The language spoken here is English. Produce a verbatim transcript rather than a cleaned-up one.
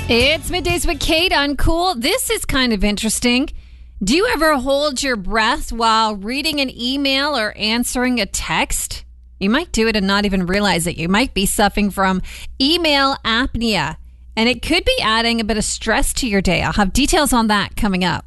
It's Middays with Kate on Cool. This is kind of interesting. Do you ever hold your breath while reading an email or answering a text? You might do it and not even realize it. You might be suffering from email apnea, and it could be adding a bit of stress to your day. I'll have details on that coming up.